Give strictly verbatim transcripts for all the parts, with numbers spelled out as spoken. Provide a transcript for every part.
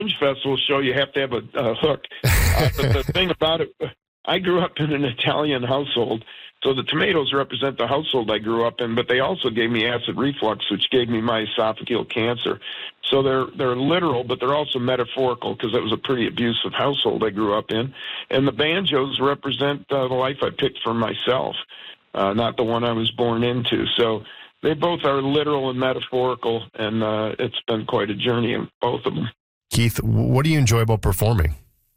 Fringe Festival show, you have to have a, a hook. Uh, but the thing about it, I grew up in an Italian household, so the tomatoes represent the household I grew up in, but they also gave me acid reflux, which gave me my esophageal cancer. So they're they're literal, but they're also metaphorical because it was a pretty abusive household I grew up in. And the banjos represent uh, the life I picked for myself, uh, not the one I was born into. So they both are literal and metaphorical, and uh, it's been quite a journey in both of them. Keith, what do you enjoy about performing?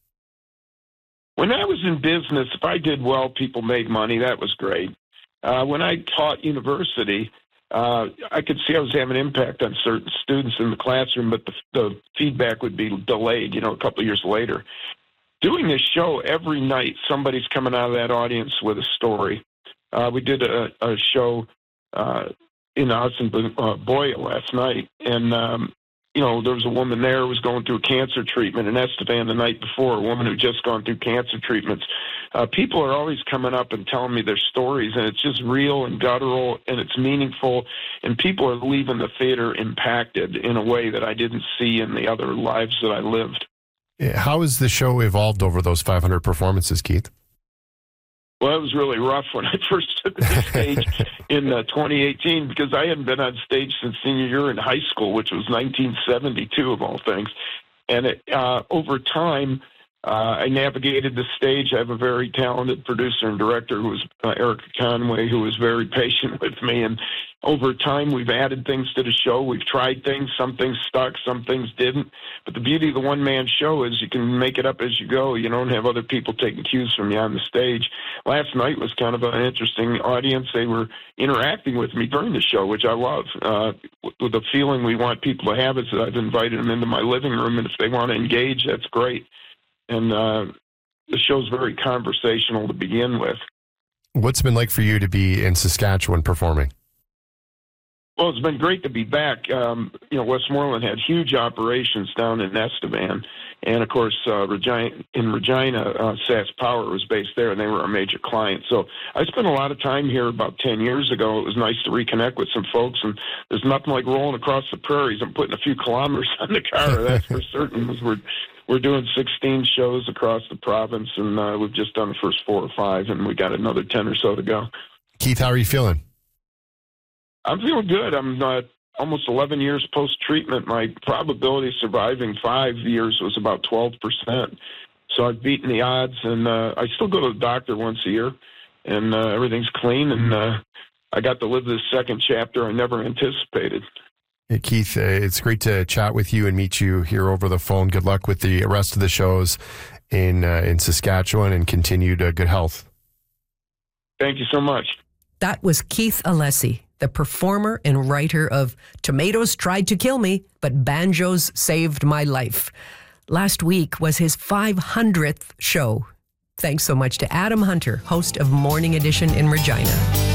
When I was in business, if I did well, people made money. That was great. Uh, when I taught university, uh, I could see I was having an impact on certain students in the classroom, but the, the feedback would be delayed, you know, a couple of years later. Doing this show every night, somebody's coming out of that audience with a story. Uh, we did a, a show uh, in Austin, uh, Boya last night, and um, you know, there was a woman there who was going through cancer treatment in Estevan the night before, a woman who just gone through cancer treatments. Uh, people are always coming up and telling me their stories, and it's just real and guttural, and it's meaningful, and people are leaving the theater impacted in a way that I didn't see in the other lives that I lived. How has the show evolved over those five hundred performances, Keith? Well, it was really rough when I first took the stage in uh, twenty eighteen because I hadn't been on stage since senior year in high school, which was nineteen seventy-two of all things. And it, uh, over time, uh, I navigated the stage. I have a very talented producer and director who was uh, Erica Conway, who was very patient with me. And over time, we've added things to the show. We've tried things. Some things stuck, some things didn't. But the beauty of the one-man show is you can make it up as you go. You don't have other people taking cues from you on the stage. Last night was kind of an interesting audience. They were interacting with me during the show, which I love. Uh, with the feeling we want people to have is that I've invited them into my living room, and if they want to engage, that's great. And uh, the show's very conversational to begin with. What's it been like for you to be in Saskatchewan performing? Well, it's been great to be back. Um, you know, Westmoreland had huge operations down in Estevan. And, of course, uh, Regina, in Regina, uh, SaskPower was based there, and they were a major client. So I spent a lot of time here about ten years ago. It was nice to reconnect with some folks, and there's nothing like rolling across the prairies and putting a few kilometers on the car, that's for certain. We're, we're doing sixteen shows across the province, and uh, we've just done the first four or five, and we got another ten or so to go. Keith, how are you feeling? I'm feeling good. I'm uh, almost eleven years post-treatment. My probability of surviving five years was about twelve percent. So I've beaten the odds, and uh, I still go to the doctor once a year, and uh, everything's clean, and uh, I got to live this second chapter I never anticipated. Hey, Keith, uh, it's great to chat with you and meet you here over the phone. Good luck with the rest of the shows in, uh, in Saskatchewan, and continued uh, good health. Thank you so much. That was Keith Alessi, the performer and writer of Tomatoes Tried to Kill Me, but Banjos Saved My Life. Last week was his five hundredth show. Thanks so much to Adam Hunter, host of Morning Edition in Regina.